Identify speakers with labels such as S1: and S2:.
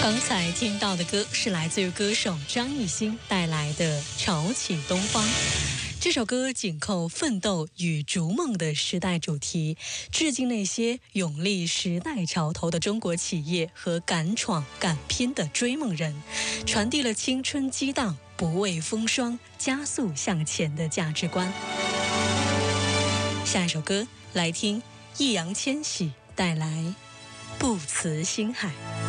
S1: 刚才听到的歌是来自于歌手张艺兴带来的《潮起东方》。这首歌紧扣奋斗与逐梦的时代主题，致敬那些勇立时代潮头的中国企业和敢闯敢拼的追梦人，传递了青春激荡、不畏风霜、加速向前的价值观。下一首歌来听易烊千玺带来《不辞星海》。